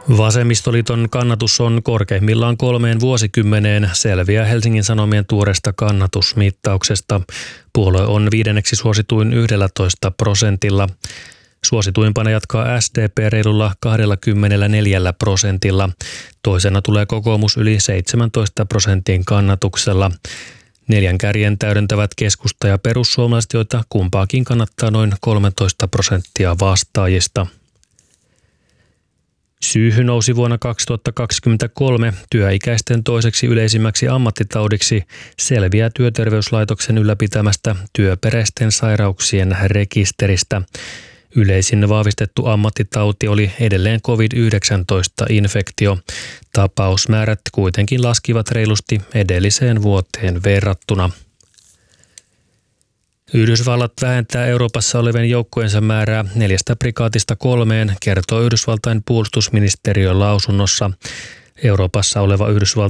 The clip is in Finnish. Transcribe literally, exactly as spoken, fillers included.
Vasemmistoliiton kannatus on korkeimmillaan kolmeen vuosikymmeneen, selviää Helsingin Sanomien tuoreesta kannatusmittauksesta. Puolue on viidenneksi suosituin yksitoista prosentilla. Suosituimpana jatkaa S D P reilulla kaksikymmentäneljä prosentilla. Toisena tulee kokoomus yli seitsemäntoista prosentin kannatuksella. Neljän kärjen täydentävät keskusta ja perussuomalaiset, joita kumpaakin kannattaa noin kolmetoista prosenttia vastaajista. Syyhy nousi vuonna kaksituhattakaksikymmentäkolme työikäisten toiseksi yleisimmäksi ammattitaudiksi selviää Työterveyslaitoksen ylläpitämästä työperäisten sairauksien rekisteristä. Yleisin vahvistettu ammattitauti oli edelleen covid yhdeksäntoista-infektio. Tapausmäärät kuitenkin laskivat reilusti edelliseen vuoteen verrattuna. Yhdysvallat vähentää Euroopassa olevien joukkojensa määrää neljästä prikaatista kolmeen, kertoo Yhdysvaltain puolustusministeriön lausunnossa. Euroopassa oleva Yhdysvaltain